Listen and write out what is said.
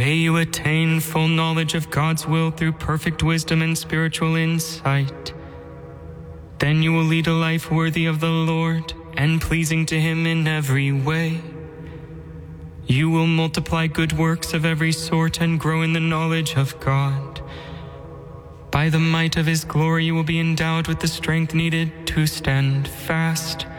May you attain full knowledge of God's will through perfect wisdom and spiritual insight. Then you will lead a life worthy of the Lord and pleasing to Him in every way. You will multiply good works of every sort and grow in the knowledge of God. By the might of His glory, you will be endowed with the strength needed to stand fast